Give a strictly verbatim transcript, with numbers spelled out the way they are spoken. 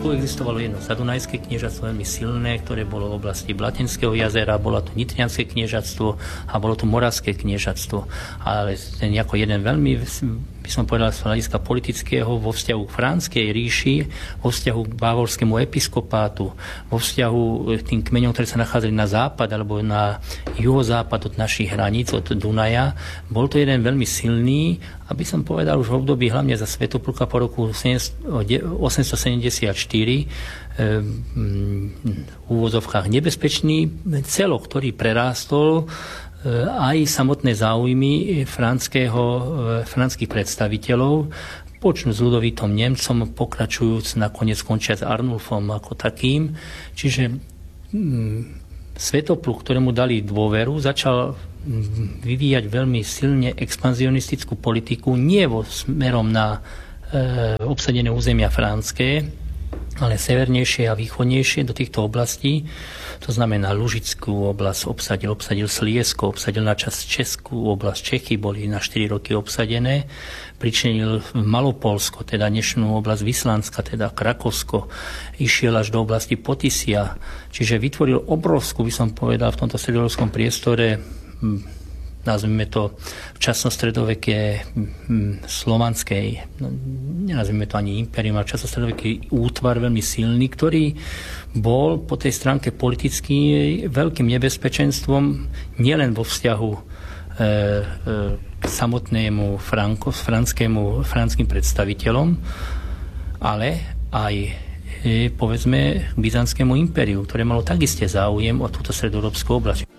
Tu existovalo jedno zadunajské kniežatstvo veľmi silné, ktoré bolo v oblasti Blatenského jazera, bolo tu Nitrianské kniežatstvo a bolo tu Moravské kniežatstvo. Ale ten ako jeden veľmi, by som povedal, z hľadiska politického vo vzťahu k Franskej ríši, vo vzťahu k bavorskému episkopátu, vo vzťahu k tým kmeňom, ktoré sa nachádzali na západ alebo na juhozápad od našich hraníc, od Dunaja, bol to jeden veľmi silný, aby som povedal už v období hlavne za Svätopluka po roku osemstosedemdesiatštyri v úvozovkách nebezpečný celok, ktorý prerástol aj samotné záujmy franských predstaviteľov, počnú s Ľudovítom Nemcom, pokračujúc nakoniec končia s Arnulfom ako takým. Čiže Svätopluk, ktorému dali dôveru, začal vyvíjať veľmi silne expanzionistickú politiku, nie vo smerom na e, obsadené územia franské, ale severnejšie a východnejšie do týchto oblastí. To znamená Lužickú oblasť obsadil, obsadil Sliesko, obsadil na časť Českú oblasť, Čechy boli na štyri roky obsadené, pričinil Malopolsko, teda dnešnú oblasť Vyslanska, teda Krakovsko, išiel až do oblasti Potisia, čiže vytvoril obrovskú, by som povedal, v tomto stredoeurópskom priestore, nazvime to včasnostredoveké slovanskej, no, nenazvime to ani impérium, ale včasnostredoveký útvar veľmi silný, ktorý bol po tej stránke politicky veľkým nebezpečenstvom nielen vo vzťahu e, e, k samotnému Franko, franskému, franským predstaviteľom, ale aj e, povedzme k byzantskému impériu, ktoré malo takisto záujem o túto stredoeurópsku oblasť.